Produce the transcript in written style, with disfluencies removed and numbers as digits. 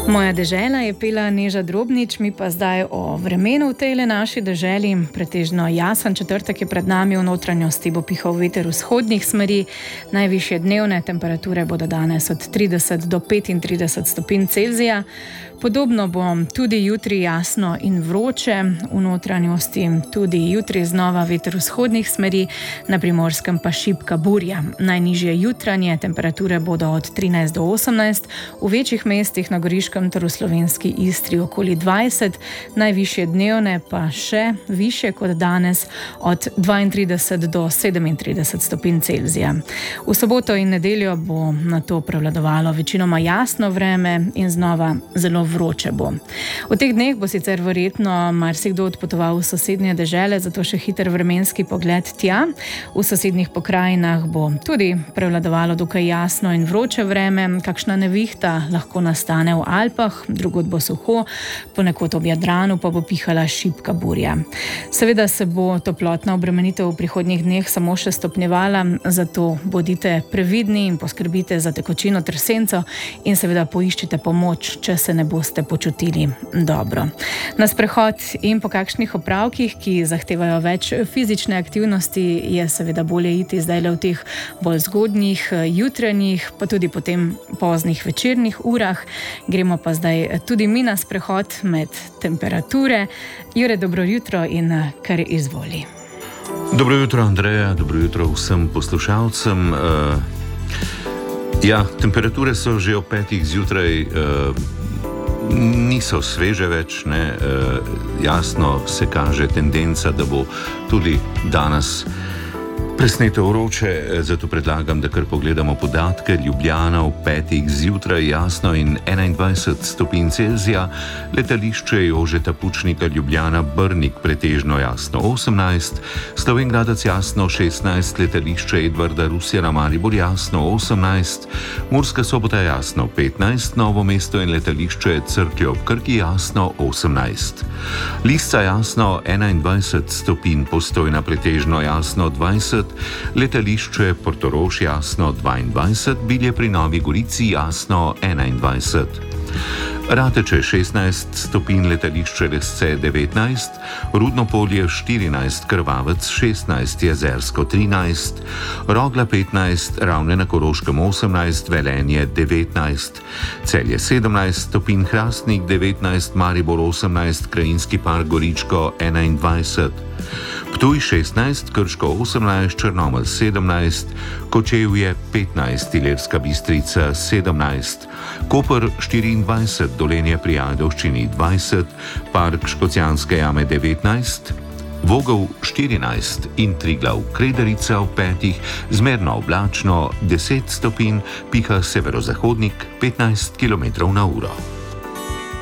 Moja dežela je pela Neža Drobnič, mi pa zdaj o vremenu v tej naši deželi. Pretežno jasen četrtek je pred nami, v notranjosti bo pihal veter vzhodnih smeri. Najvišje dnevne temperature bodo danes od 30 do 35 stopinj Celzija. Podobno bo tudi jutri jasno in vroče, v notranjosti tudi jutri znova veter vzhodnih smeri, na Primorskem pa šibka burja. Najnižje jutranje temperature bodo od 13 do 18, v večjih mestih na Goriškem ter v slovenski Istri okoli 20, najvišje dnevne pa še višje kot danes od 32 do 37 stopinj Celzija. V soboto in nedeljo bo na to prevladovalo večinoma jasno vreme in znova zelo vroče bo. V teh dneh bo sicer verjetno marsikdo odpotoval v sosednje dežele, zato še hiter vremenski pogled tja. V sosednjih pokrajinah bo tudi prevladovalo dokaj jasno in vroče vreme, kakšna nevihta lahko nastane v Alpah, drugod bo suho, ponekod ob Jadranu pa bo pihala šibka burja. Seveda se bo toplotna obremenitev v prihodnjih dneh samo še stopnjevala, zato bodite previdni in poskrbite za tekočino ter senco in seveda poiščite pomoč, če se ne boste počutili dobro. Na sprehod in po kakšnih opravkih, ki zahtevajo več fizične aktivnosti, je seveda bolje iti zdaj le v teh bolj zgodnjih jutranjih, pa tudi potem poznih večernih urah. Gremo pa zdaj tudi mi na sprehod med temperature. Jure, dobro jutro in kar izvoli. Dobro jutro, Andreja, dobro jutro vsem poslušalcem. Temperature so že ob 5 zjutraj, niso sveže več, ne? Jasno se kaže tendenca, da bo tudi danes presneto vroče, zato predlagam, da kar pogledamo podatke. Ljubljana v 5 zjutraj jasno in 21 stopinj Celzija, letališče Jožeta Pučnika Ljubljana Brnik pretežno jasno 18, Slovenj Gradec jasno 16, letališče Edvarda Rusjana Maribor jasno 18, Murska Sobota jasno 15, Novo mesto in letališče Cerklje ob Krki jasno 18. Lisca jasno 21 stopinj, Postojna pretežno jasno 20, letališče Portorož jasno 22, Bilje pri Novi Gorici jasno 21. Rateče 16 stopinj, letališče Lesce 19, Rudno Polje 14, Krvavec 16, Jezersko 13, Rogla 15, Ravne na Koroškem 18, Velenje 19, Celje 17 stopinj, Hrastnik 19, Maribor 18, Krajinski park Goričko 21, Ptuj 16, Krško 18, Črnomelj 17, Kočevje 15, Ilirska Bistrica 17, Koper 24, Dolenje pri Ajdovščini 20, Park Škocjanske jame 19, Vogel 14 in Triglav Krederica v 5, zmerno oblačno 10 stopinj, piha severozahodnik 15 km/h.